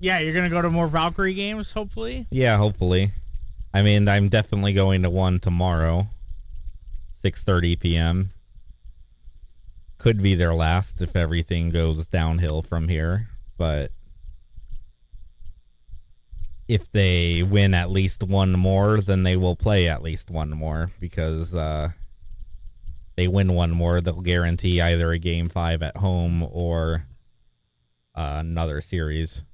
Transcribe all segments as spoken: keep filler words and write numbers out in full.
Yeah, you're going to go to more Valkyrie games, hopefully? Yeah, hopefully. I mean, I'm definitely going to one tomorrow, six thirty p.m. Could be their last if everything goes downhill from here, but if they win at least one more, then they will play at least one more, because uh, they win one more, they'll guarantee either a game five at home or uh, another series.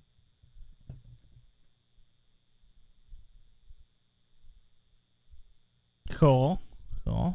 Cool. Cool.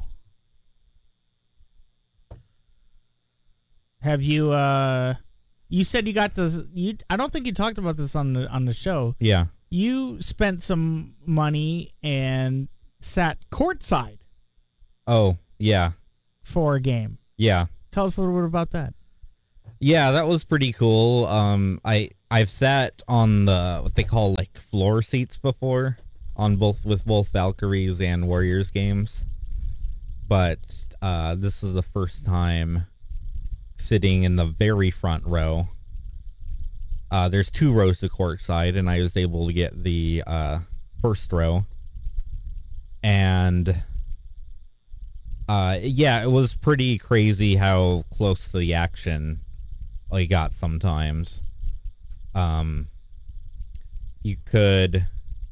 Have you, uh, you said you got this, you, I don't think you talked about this on the, on the show. Yeah. You spent some money and sat courtside. Oh, yeah. For a game. Yeah. Tell us a little bit about that. Yeah, that was pretty cool. Um, I, I've sat on the, what they call like floor seats before on both, with both Valkyries and Warriors games. But, uh, this is the first time sitting in the very front row. Uh, there's two rows to courtside, and I was able to get the uh, first row. And uh, yeah, it was pretty crazy how close to the action I got sometimes. Um, you could,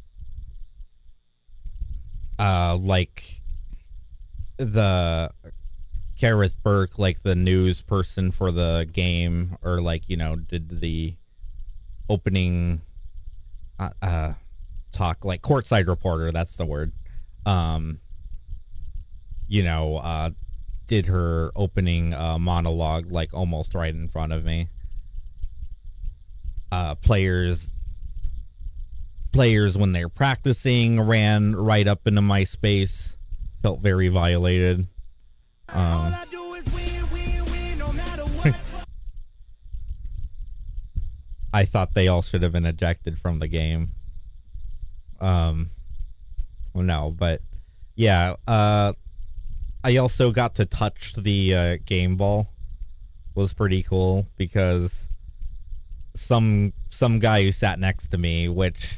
uh, like the Gareth Burke, like the news person for the game, or like, you know, did the opening uh, uh talk, like courtside reporter, that's the word. Um, you know, uh, did her opening uh, monologue like almost right in front of me. Uh, players, players when they're practicing ran right up into my space. Felt very violated. Um, I thought they all should have been ejected from the game. Um, well, no, but yeah. Uh, I also got to touch the uh, game ball. Was pretty cool because some some guy who sat next to me, which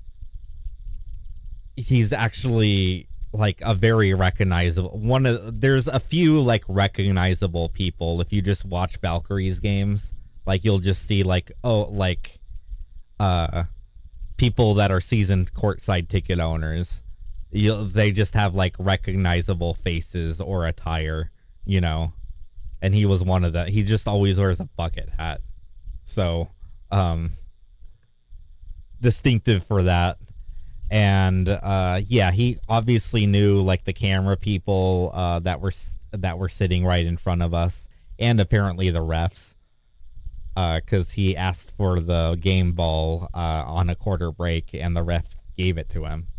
he's actually like a very recognizable one of, there's a few like recognizable people if you just watch Valkyrie's games. Like you'll just see like, oh, like uh people that are seasoned courtside ticket owners. You they just have like recognizable faces or attire, you know. And he was one of the, he just always wears a bucket hat. So, um distinctive for that. And uh, yeah, he obviously knew like the camera people uh, that were that were sitting right in front of us, and apparently the refs, because uh, he asked for the game ball uh, on a quarter break, and the ref gave it to him.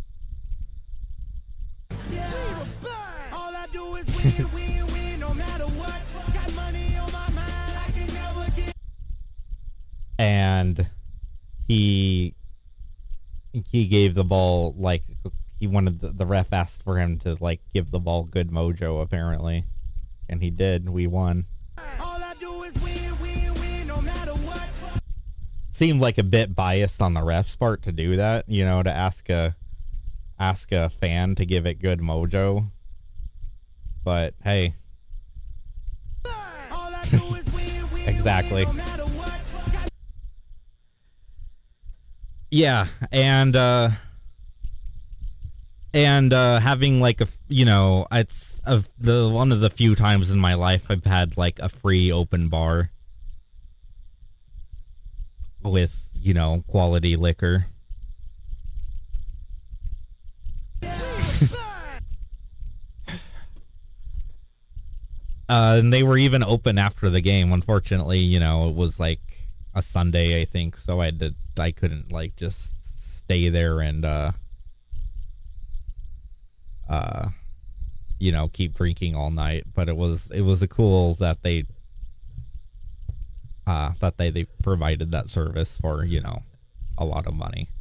And he. He gave the ball, like, he wanted, the, the ref asked for him to, like, give the ball good mojo, apparently. And he did. We won. All I do is win, win, win, no matter what. Seemed like a bit biased on the ref's part to do that, you know, to ask a, ask a fan to give it good mojo. But, hey. All I do is win, win, exactly. Win, no matter what. Yeah, and uh, and uh, having like a, you know, it's a, the one of the few times in my life I've had like a free open bar with, you know, quality liquor. Uh, and they were even open after the game. Unfortunately, you know, it was like a Sunday, I think, so I had to, I couldn't like just stay there and uh uh you know, keep drinking all night. But it was it was a cool that they uh that they, they provided that service for, you know, a lot of money.